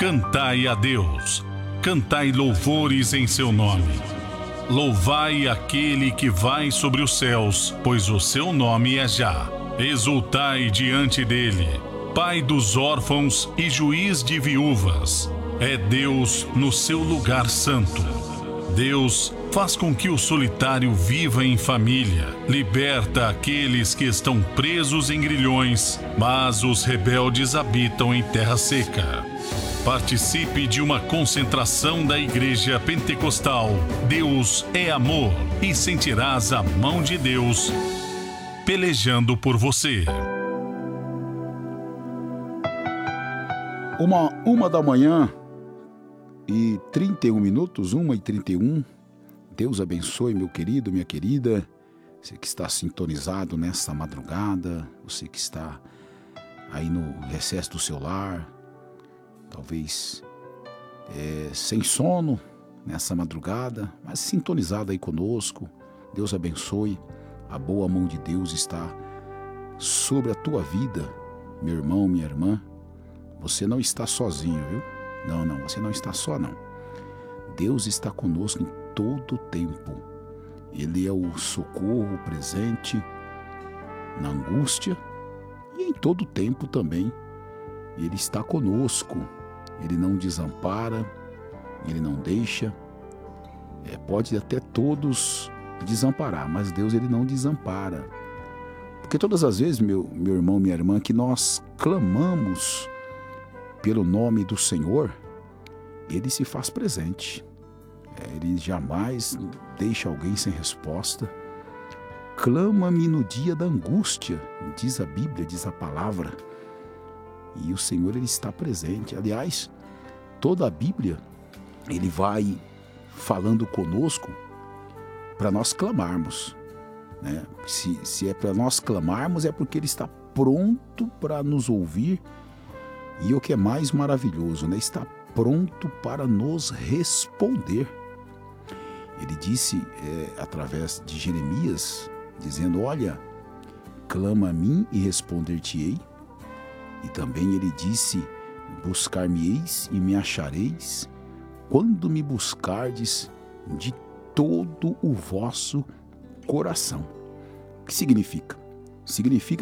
Cantai a Deus, cantai louvores em seu nome. Louvai aquele que vai sobre os céus, pois o seu nome é Já. Exultai diante dele, Pai dos órfãos e juiz de viúvas. É Deus no seu lugar santo. Deus faz com que o solitário viva em família, liberta aqueles que estão presos em grilhões, mas os rebeldes habitam em terra seca. Participe de uma concentração da Igreja Pentecostal Deus é Amor e sentirás a mão de Deus pelejando por você. Uma da manhã e 31 minutos, 1h31. Deus abençoe, meu querido, minha querida. Você que está sintonizado nesta madrugada, você que está aí no recesso do seu lar, talvez sem sono nessa madrugada, mas sintonizado aí conosco. Deus abençoe. A boa mão de Deus está sobre a tua vida, meu irmão, minha irmã. Você não está sozinho, viu? Não, você não está só, não. Deus está conosco em todo o tempo. Ele é o socorro presente na angústia e em todo o tempo também. Ele está conosco. Ele não desampara, Ele não deixa. Pode até todos desamparar, mas Deus ele não desampara. Porque todas as vezes, meu irmão, minha irmã, que nós clamamos pelo nome do Senhor, Ele se faz presente. Ele jamais deixa alguém sem resposta. Clama-me no dia da angústia, diz a Bíblia, diz a palavra. E o Senhor ele está presente. Aliás, toda a Bíblia, Ele vai falando conosco para nós clamarmos, né? Se é para nós clamarmos, é porque Ele está pronto para nos ouvir. E o que é mais maravilhoso, né? Está pronto para nos responder. Ele disse através de Jeremias, dizendo: olha, clama a mim e responder-te-ei. E também ele disse: buscar-me-eis e me achareis, quando me buscardes de todo o vosso coração. O que significa? Significa